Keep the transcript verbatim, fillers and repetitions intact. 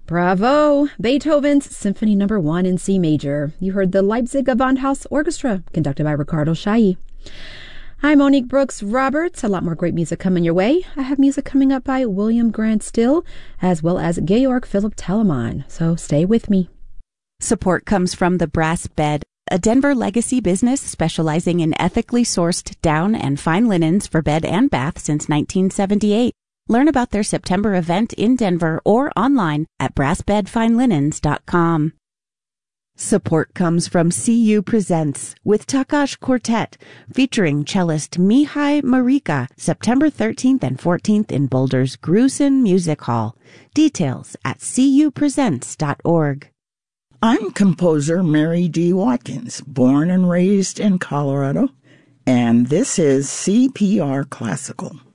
Bravo! Beethoven's Symphony Number One in C Major. You heard the Leipzig Gewandhaus Orchestra, conducted by Ricardo Chailly. I'm Monique Brooks Roberts. A lot more great music coming your way. I have music coming up by William Grant Still, as well as Georg Philipp Telemann. So stay with me. Support comes from the Brass Bed, a Denver legacy business specializing in ethically sourced down and fine linens for bed and bath since nineteen seventy-eight. Learn about their September event in Denver or online at brass bed fine linens dot com. Support comes from C U Presents with Takash Quartet, featuring cellist Mihai Marika, September thirteenth and fourteenth in Boulder's Grusin Music Hall. Details at c u presents dot org. I'm composer Mary D. Watkins, born and raised in Colorado, and this is C P R Classical.